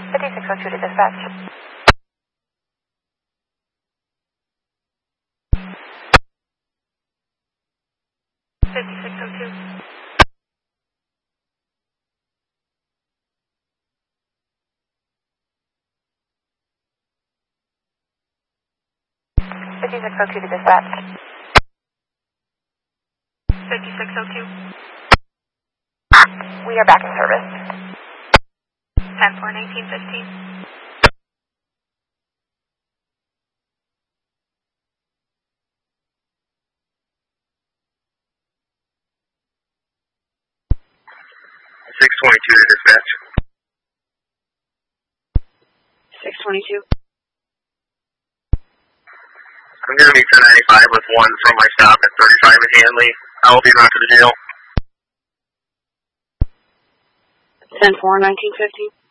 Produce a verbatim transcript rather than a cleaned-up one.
fifty-six oh two to dispatch. fifty-six oh two. fifty-six oh two to dispatch. fifty-six oh two. We are back in service. ten four nineteen fifteen. six twenty-two to dispatch. six twenty-two. I'm going to be ten ninety-five with one from my stop at thirty-five at Hanley. I will be going to the jail. ten four nineteen fifteen.